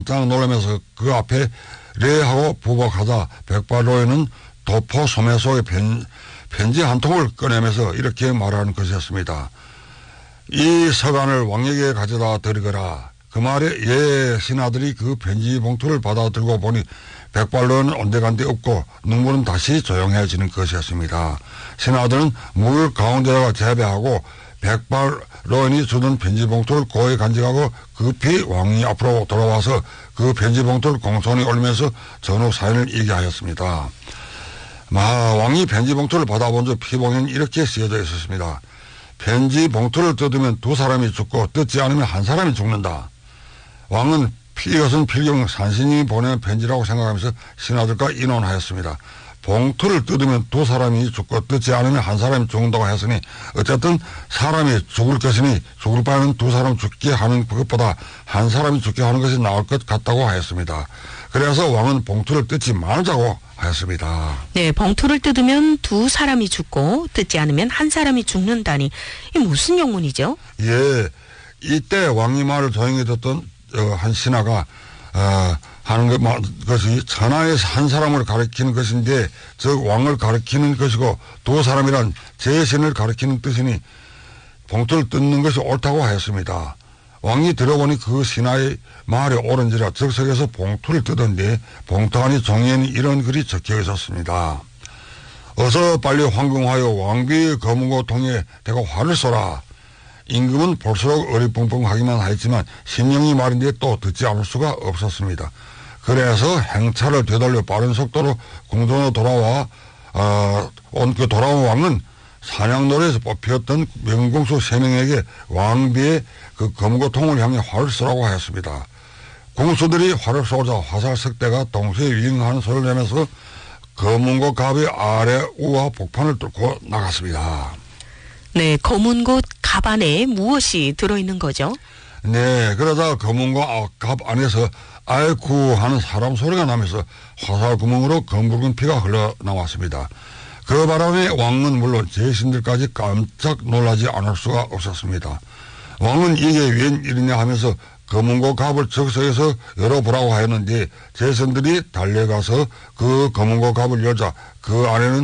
깜짝 놀라면서 그 앞에 레하고 부박하자 백발로에는 도포 소매 속에 편지 한 통을 꺼내면서 이렇게 말하는 것이었습니다. 이 서간을 왕에게 가져다 드리거라. 그 말에 예 신하들이 그 편지 봉투를 받아 들고 보니 백발로는 온데간데 없고 눈물은 다시 조용해지는 것이었습니다. 신하들은 물 가운데다가 재배하고 백발로인이 주던 편지 봉투를 고에 간직하고 급히 왕이 앞으로 돌아와서 그 편지 봉투를 공손히 올리면서 전후 사연을 얘기하였습니다. 왕이 편지 봉투를 받아본 즉 피봉에는 이렇게 쓰여져 있었습니다. 편지 봉투를 뜯으면 두 사람이 죽고 뜯지 않으면 한 사람이 죽는다. 왕은 이것은 필경 산신이 보낸 편지라고 생각하면서 신하들과 의논하였습니다. 봉투를 뜯으면 두 사람이 죽고 뜯지 않으면 한 사람이 죽는다고 했으니 어쨌든 사람이 죽을 것이니 죽을 바에는 두 사람 죽게 하는 것보다 한 사람이 죽게 하는 것이 나을 것 같다고 하였습니다. 그래서 왕은 봉투를 뜯지 말자고 하였습니다. 네, 봉투를 뜯으면 두 사람이 죽고 뜯지 않으면 한 사람이 죽는다니 이 무슨 영문이죠? 예, 이때 왕이 말을 조용히 듣던 한 신하가 하는 것이 천하에서 한 사람을 가리키는 것인데 즉 왕을 가리키는 것이고 두 사람이란 제신을 가리키는 뜻이니 봉투를 뜯는 것이 옳다고 하였습니다. 왕이 들어보니 그 신하의 말이 옳은지라 즉석에서 봉투를 뜯었는데 봉투 안에 종이에는 이런 글이 적혀 있었습니다. 어서 빨리 황궁하여 왕비의 검은고 통에 대고 화를 쏘라. 임금은 볼수록 어리뻥뻥하기만 하였지만 신령이 말인데 또 듣지 않을 수가 없었습니다. 그래서 행차를 되돌려 빠른 속도로 궁전으로 돌아와 그 돌아온 왕은 사냥놀이에서 뽑혔던 명공수 3명에게 왕비의 그 검은고 통을 향해 활을 쏘라고 하였습니다. 궁수들이 활을 쏘자 화살 석대가 동시에 윙하는 소리를 내면서 검은고 갑의 아래 우와 복판을 뚫고 나갔습니다. 네, 검은고 갑 안에 무엇이 들어있는 거죠? 네, 그러다 검은고 갑 안에서 아이쿠 하는 사람 소리가 나면서 화살 구멍으로 검붉은 피가 흘러나왔습니다. 그 바람에 왕은 물론 제신들까지 깜짝 놀라지 않을 수가 없었습니다. 왕은 이게 웬 일이냐 하면서 검은고 갑을 적석에서 열어보라고 하였는데 제선들이 달려가서 그 검은고 갑을 열자 그 안에는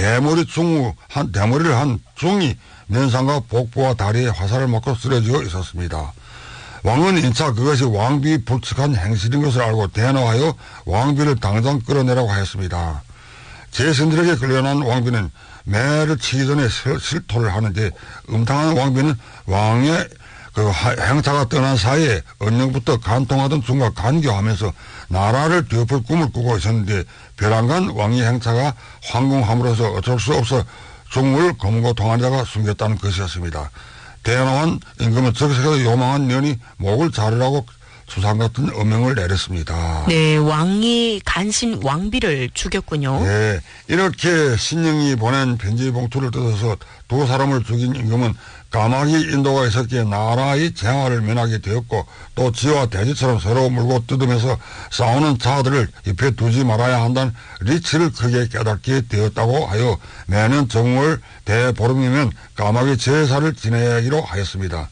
대머리를 한 중이 면상과 복부와 다리에 화살을 맞고 쓰러지고 있었습니다. 왕은 인차 그것이 왕비의 불측한 행실인 것을 알고 대노하여 왕비를 당장 끌어내라고 하였습니다. 제선들에게 끌려난 왕비는 매를 치기 전에 실토를 하는데 음탕한 왕비는 왕의 그 행차가 떠난 사이에 언영부터 간통하던 중과 간교하면서 나라를 뒤엎을 꿈을 꾸고 있었는데 벼랑간 왕의 행차가 황궁함으로써 어쩔 수 없어 중을 검은고 통안에다가 숨겼다는 것이었습니다. 대노한 임금은 적석에서 요망한 년이 목을 자르라고 수상 같은 엄명을 내렸습니다. 네, 왕이 간신 왕비를 죽였군요. 네, 이렇게 신령이 보낸 편지 봉투를 뜯어서 두 사람을 죽인 임금은 까마귀 인도가 있었기에 나라의 재화를 면하게 되었고 또 지와 돼지처럼 서로 물고 뜯으면서 싸우는 자들을 입에 두지 말아야 한다는 리치를 크게 깨닫게 되었다고 하여 매년 정월 대보름이면 까마귀 제사를 지내기로 하였습니다.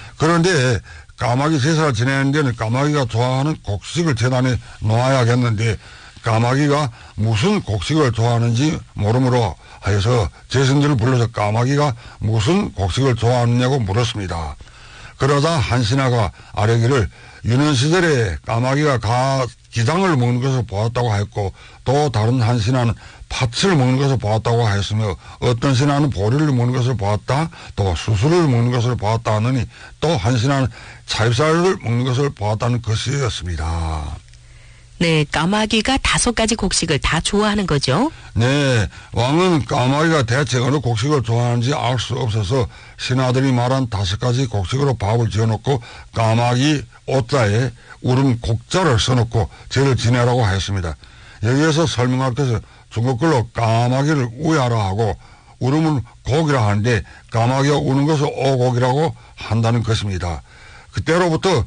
그런데 까마귀 제사를 지내는 데는 까마귀가 좋아하는 곡식을 재단에 놓아야겠는데 까마귀가 무슨 곡식을 좋아하는지 모르므로 하여서 제선들을 불러서 까마귀가 무슨 곡식을 좋아하느냐고 물었습니다. 그러자 한 신하가 아뢰기를 유년 시절에 까마귀가 기장을 먹는 것을 보았다고 하였고 또 다른 한 신하는 팥을 먹는 것을 보았다고 하였으며 어떤 신하는 보리를 먹는 것을 보았다 또 수수를 먹는 것을 보았다 하느니 또 한 신하는 차잎살을 먹는 것을 보았다는 것이었습니다. 네, 까마귀가 5가지 곡식을 다 좋아하는 거죠? 네, 왕은 까마귀가 대체 어느 곡식을 좋아하는지 알 수 없어서 신하들이 말한 5가지 곡식으로 밥을 지어놓고 까마귀 옷자에 울음 곡자를 써놓고 제를 지내라고 하였습니다. 여기에서 설명할 것은 중국글로 까마귀를 우야라 하고 울음은 곡이라 하는데 까마귀가 우는 것을 오곡이라고 한다는 것입니다. 그때로부터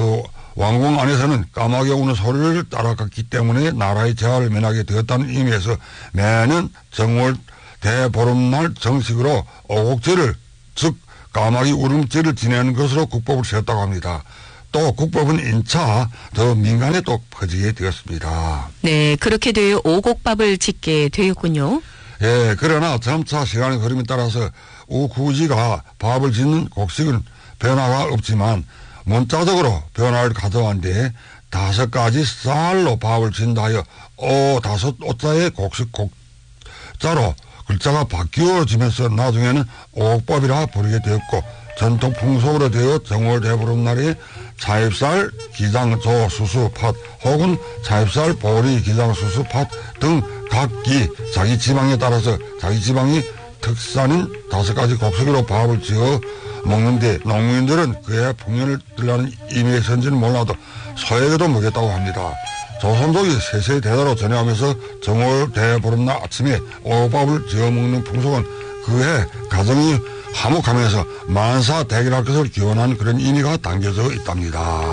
왕궁 안에서는 까마귀가 우는 소리를 따라갔기 때문에 나라의 재화를 면하게 되었다는 의미에서 매년 정월 대보름날 정식으로 오곡제를 즉 까마귀 울음제를 지내는 것으로 국법을 세웠다고 합니다. 또 국밥은 인차 더 민간에 또 퍼지게 되었습니다. 네, 그렇게 되어 오곡밥을 짓게 되었군요. 예, 그러나 점차 시간의 흐름에 따라서 우구지가 밥을 짓는 곡식은 변화가 없지만 문자적으로 변화를 가져간 뒤에 5가지 쌀로 밥을 짓는다 하여 5자의 곡식 곡자로 글자가 바뀌어지면서 나중에는 오곡밥이라 부르게 되었고 전통 풍속으로 되어 정월 대보름날에 차입쌀, 기장, 조, 수수, 팥 혹은 차입쌀, 보리, 기장, 수수, 팥 등 각기 자기 지방에 따라서 자기 지방이 특산인 5가지 곡식으로 밥을 지어 먹는데 농민들은 그의 풍년을 들라는 의미에서인지는 몰라도 소에게도 먹였다고 합니다. 조선족이 세세히 대대로 전해하면서 정월 대보름날 아침에 오곡밥을 지어 먹는 풍속은 그해 가정이 화목하면서 만사 대결할 것을 기원하는 그런 의미가 담겨져 있답니다.